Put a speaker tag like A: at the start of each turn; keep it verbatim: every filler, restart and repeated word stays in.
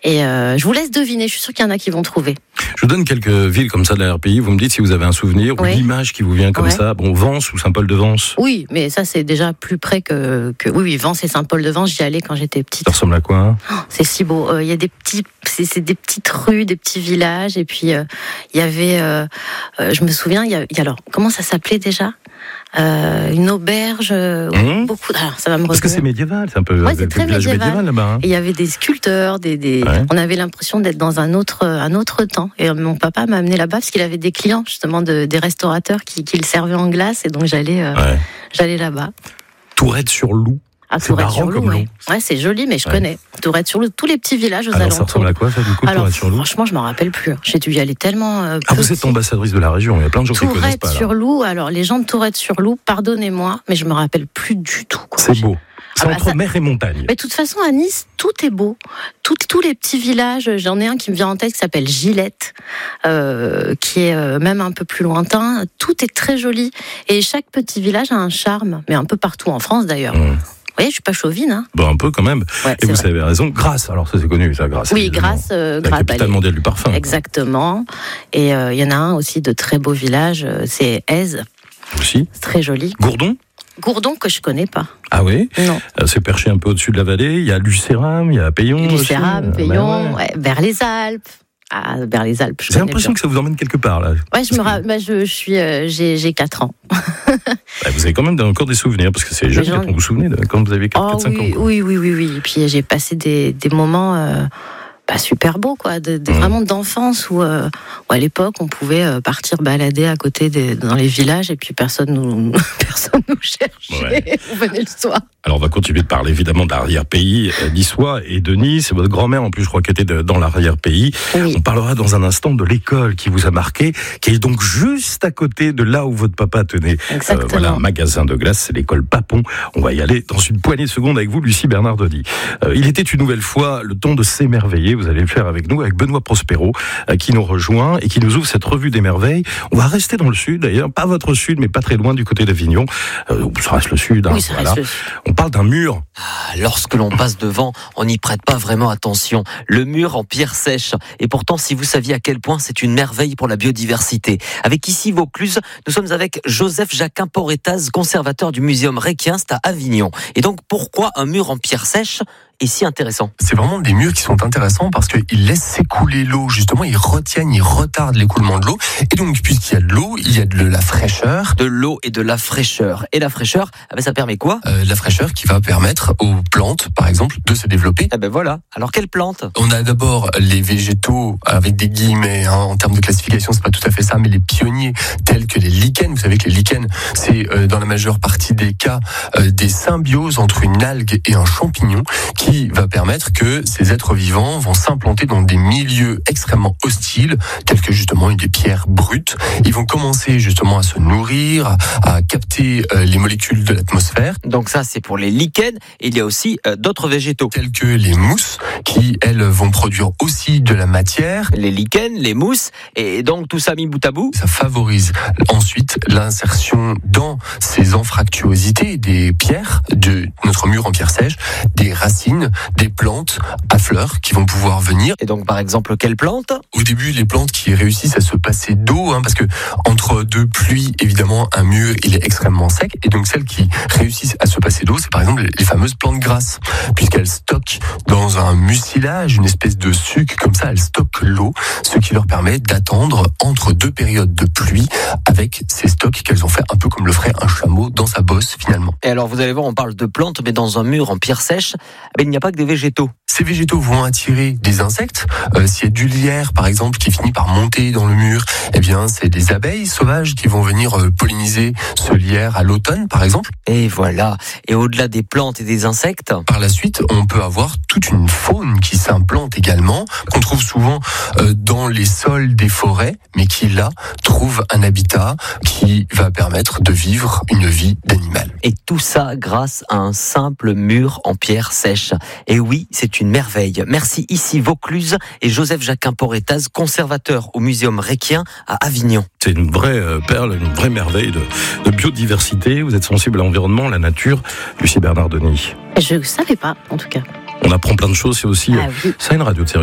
A: Et euh, je vous laisse deviner, je suis sûre qu'il y en a qui vont trouver.
B: Je vous donne quelques villes comme ça de la R P I, vous me dites si vous avez un souvenir
A: Oui.
B: ou l'image qui vous vient comme
A: Ouais.
B: ça. Bon, Vence ou Saint-Paul-de-Vence.
A: Oui, mais ça c'est déjà plus près que... que... Oui, oui, Vence et Saint-Paul-de-Vence, j'y allais quand j'étais petite.
B: Ça ressemble à quoi hein
A: Oh, c'est si beau. Il euh, y a des petits, c'est, c'est des petites rues, des petits villages, et puis il euh, y avait, euh, euh, je me souviens, il y a, y a alors comment ça s'appelait déjà euh, une auberge, euh,
B: Mmh.
A: beaucoup. Alors ça va me
B: Parce que
A: revenir.
B: c'est médiéval, c'est un peu
A: Ouais,
B: un
A: c'est très
B: village
A: médiéval.
B: médiéval là-bas. Hein.
A: Et il y avait des sculpteurs, des, des...
B: Ouais.
A: on avait l'impression d'être dans un autre, un autre temps. Et mon papa m'a amené là-bas parce qu'il avait des clients justement de, des restaurateurs qui, qui le servaient en glace, et donc j'allais, euh,
B: Ouais.
A: j'allais là-bas.
B: Tourette-sur-Loup.
A: À
B: C'est marrant
A: Tourette-sur-Loup,
B: comme nom.
A: ouais. Ouais, c'est joli, mais je
B: Ouais.
A: connais. Tourette-sur-Loup, tous les petits villages aux
B: Alors ça
A: alentours.
B: ressemble à quoi ça du coup,
A: Alors,
B: Tourette-sur-Loup?
A: franchement, je m'en rappelle plus. J'ai dû y aller tellement. Euh,
B: Ah, vous
A: petit.
B: êtes ambassadrice de la région, il y a plein de gens qui ne connaissent pas. là.
A: Tourette-sur-Loup, alors les gens de Tourette-sur-Loup, pardonnez-moi, mais je me rappelle plus du tout. Quoi.
B: C'est beau. C'est
A: Ah bah
B: entre
A: ça-
B: mer et montagne.
A: Mais de toute façon, à Nice, tout est beau. Tout, tous les petits villages, j'en ai un qui me vient en tête qui s'appelle Gillette, euh, qui est euh, même un peu plus lointain. Tout est très joli. Et chaque petit village a un charme, mais un peu partout en France d'ailleurs.
B: Mmh.
A: Vous voyez, je suis pas chauvine. Hein.
B: Bon, un peu quand même.
A: Ouais,
B: Et
A: c'est
B: vous
A: vrai.
B: avez raison, Grasse. Alors ça c'est connu, ça, Grasse.
A: Oui,
B: évidemment.
A: Grasse, euh,
B: La
A: Grasse,
B: capitale
A: allez.
B: mondiale du parfum.
A: Exactement. Et il euh, y en a un aussi de très beaux villages, euh, c'est Aise,
B: Aussi.
A: c'est très joli.
B: Gourdon.
A: Gourdon que je connais pas.
B: Ah oui.
A: Non.
B: Euh, C'est perché un peu au-dessus de la vallée. Il y a Lucéram, il y a Payon. aussi.
A: Lucéram,
B: Euh,
A: Payon,
B: bah ouais.
A: ouais, vers les Alpes. Ah, vers les Alpes, je
B: J'ai
A: connais
B: l'impression
A: bien.
B: que ça vous emmène quelque part là.
A: Ouais, je me ra... bah, je, je suis, euh, j'ai, j'ai quatre ans.
B: Bah, vous avez quand même encore des souvenirs parce que c'est jeune
A: Mais j'en-
B: quand vous vous souvenez de quand vous avez quatre
A: Oh
B: cinq
A: oui,
B: ans. quoi.
A: oui, oui, oui, oui. Et puis j'ai passé des, des moments euh, bah, super beaux, quoi, de, de-
B: Mmh.
A: vraiment d'enfance où, euh, où à l'époque on pouvait euh, partir balader à côté des, dans les villages et puis personne nous, personne nous cherchait.
B: Ouais.
A: On venait le soir.
B: Alors on va continuer de parler évidemment d'arrière-pays euh, niçois et de Nice. Votre grand-mère en plus je crois qu'elle était de- dans l'arrière-pays.
A: Oui.
B: On parlera dans un instant de l'école qui vous a marqué, qui est donc juste à côté de là où votre papa tenait
A: Exactement.
B: voilà, un magasin de glace, c'est l'école Papon. On va y aller dans une poignée de secondes avec vous, Lucie Bernardoni. Euh, il était une nouvelle fois le temps de s'émerveiller. Vous allez le faire avec nous, avec Benoît Prospero, euh, qui nous rejoint et qui nous ouvre cette revue des merveilles. On va rester dans le sud d'ailleurs, pas votre sud, mais pas très loin du côté d'Avignon. Euh, ça reste le sud. Hein,
A: Oui, ça
B: voilà.
A: reste le-
B: On parle d'un mur.
C: Lorsque l'on passe devant, on n'y prête pas vraiment attention. Le mur en pierre sèche. Et pourtant, si vous saviez à quel point c'est une merveille pour la biodiversité. Avec ici Vaucluse, nous sommes avec Joseph Jacquin Porretaz, conservateur du Muséum Requien, c'est à Avignon. Et donc, pourquoi un mur en pierre sèche est si intéressant?
D: C'est vraiment des murs qui sont intéressants parce qu'ils laissent s'écouler l'eau, justement, ils retiennent, ils retardent l'écoulement de l'eau. Et donc, puisqu'il y a de l'eau, il y a de la fraîcheur.
C: De l'eau et de la fraîcheur. Et la fraîcheur, ah ben ça permet quoi?
D: Euh, la fraîcheur qui va permettre aux plantes, par exemple, de se développer.
C: Eh ben voilà. Alors, quelle plante?
D: On a d'abord les végétaux, avec des guillemets, hein, en termes de classification, c'est pas tout à fait ça, mais les pionniers, tels que les lichens. Vous savez que les lichens, c'est euh, dans la majeure partie des cas euh, des symbioses entre une algue et un champignon, qui va permettre que ces êtres vivants vont s'implanter dans des milieux extrêmement hostiles, tels que justement des pierres brutes. Ils vont commencer justement à se nourrir, à, à capter euh, les molécules de l'atmosphère,
C: Donc ça, c'est pour les lichens. Et il y a aussi euh, d'autres végétaux.
D: tels que les mousses, qui elles vont produire aussi de la matière.
C: Les lichens, les mousses. Et donc, tout ça mis bout à bout.
D: Ça favorise ensuite l'insertion dans ces anfractuosités des pierres, de notre mur en pierre sèche, des racines, des plantes à fleurs qui vont pouvoir venir.
C: Et donc, par exemple, quelle plante?
D: Au début, les plantes qui réussissent à se passer d'eau, hein, parce que entre deux pluies, évidemment, un mur, il est extrêmement sec. Et donc, celles qui réussissent à se passer d'eau, c'est par exemple les fameuses plantes grasses, puisqu'elles stockent dans un mucilage, une espèce de suc comme ça, elles stockent l'eau, ce qui leur permet d'attendre entre deux périodes de pluie avec ces stocks qu'elles ont fait un peu comme le ferait un chameau dans sa bosse, finalement.
C: Et alors, vous allez voir, on parle de plantes, mais dans un mur en pierre sèche, eh bien, il n'y a pas que des végétaux.
D: Ces végétaux vont attirer des insectes. Euh, s'il y a du lierre, par exemple, qui finit par monter dans le mur, eh bien, c'est des abeilles sauvages qui vont venir euh, polliniser ce lierre à l'automne, par exemple.
C: Et voilà. Et au-delà des plantes et des insectes,
D: Par la suite, on peut avoir toute une faune qui s'implante également, qu'on trouve souvent euh, dans les sols des forêts, mais qui, là, trouve un habitat qui va permettre de vivre une vie d'animal.
C: et tout ça grâce à un simple mur en pierre sèche. Et oui, c'est une merveille. Merci ici Vaucluse et Joseph Jacquin Porretaz, conservateur au Muséum Requien à Avignon.
B: C'est une vraie euh, perle, une vraie merveille de, de biodiversité. Vous êtes sensible à l'environnement, à la nature. Lucie Bernardoni.
A: Je ne savais pas, en tout cas.
B: On apprend plein de choses, c'est aussi...
A: Ah oui.
B: Ça, une radio de service.